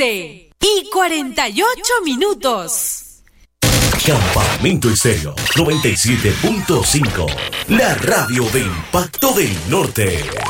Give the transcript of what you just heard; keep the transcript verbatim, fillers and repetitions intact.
once y cuarenta y ocho minutos. Campamento Estéreo noventa y siete punto cinco, la radio de Impacto del Norte.